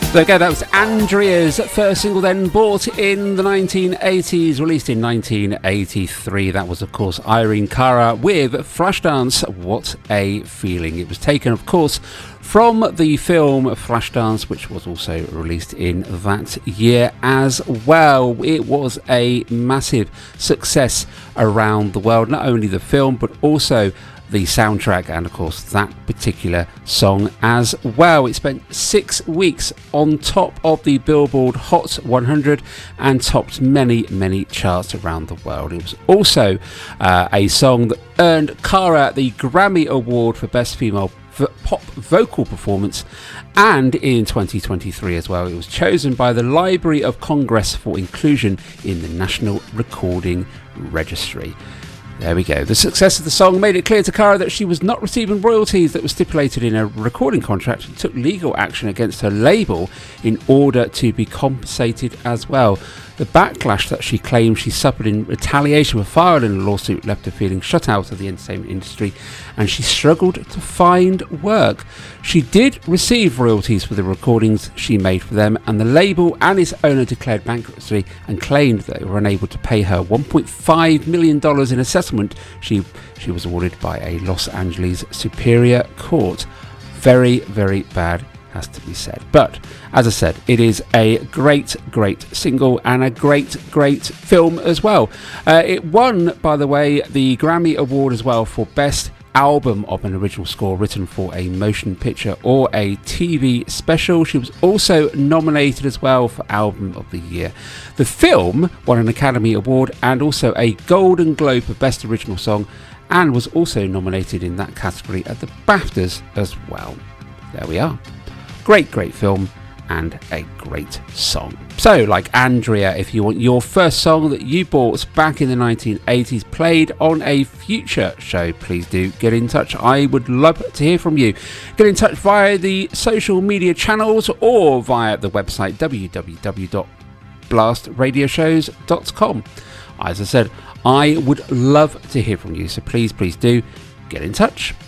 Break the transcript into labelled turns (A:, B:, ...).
A: There we go, that was Andrea's first single, then bought in the 1980s, released in 1983. That was, of course, Irene Cara with Flashdance, What a Feeling. It was taken, of course, from the film Flashdance, which was also released in that year as well. It was a massive success around the world, not only the film, but also the soundtrack and of course that particular song as well. It spent 6 weeks on top of the Billboard Hot 100 and topped many charts around the world. It was also a song that earned Cara the Grammy Award for Best Female Pop Vocal Performance, and in 2023 as well it was chosen by the Library of Congress for inclusion in the National Recording Registry. There we go. The success of the song made it clear to Cara that she was not receiving royalties that were stipulated in a recording contract, and took legal action against her label in order to be compensated as well. The backlash that she claimed she suffered in retaliation for filing a lawsuit left her feeling shut out of the entertainment industry, and she struggled to find work. She did receive royalties for the recordings she made for them, and the label and its owner declared bankruptcy and claimed that they were unable to pay her $1.5 million in a settlement she was awarded by a Los Angeles Superior Court. Very bad, has to be said. But as I said, it is a great single and a great film as well. It won, by the way, the Grammy Award as well for Best Album of an Original Score written for a motion picture or a TV special. She was also nominated as well for Album of the Year. The film won an Academy Award and also a Golden Globe for Best Original Song, and was also nominated in that category at the BAFTAs as well. There we are. Great film and a great song. So, like Andrea, if you want your first song that you bought back in the 1980s played on a future show, please do get in touch. I would love to hear from you. Get in touch via the social media channels or via the website www.blastradioshows.com. As I said, I would love to hear from you, so please do get in touch.